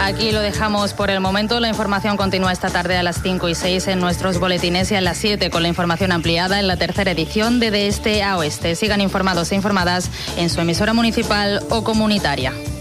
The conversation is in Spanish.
Aquí lo dejamos por el momento. La información continúa esta tarde a las 5 y 6 en nuestros boletines y a las 7 con la información ampliada en la tercera edición de Este a Oeste. Sigan informados e informadas en su emisora municipal o comunitaria.